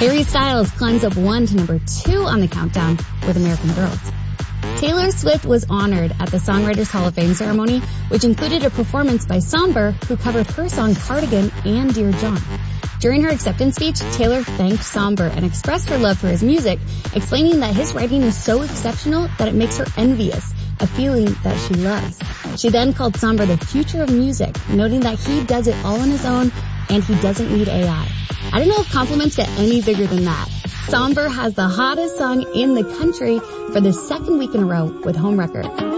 Harry Styles climbs up 1 to number 2 on the countdown with American Girls. Taylor Swift was honored at the Songwriters Hall of Fame ceremony, which included a performance by Somber, who covered her song Cardigan and Dear John. During her acceptance speech, Taylor thanked Somber and expressed her love for his music, explaining that his writing is so exceptional that it makes her envious, a feeling that she loves. She then called Somber the future of music, noting that he does it all on his own and he doesn't need AI. I don't know if compliments get any bigger than that. Somber has the hottest song in the country for the second week in a row with Home Record.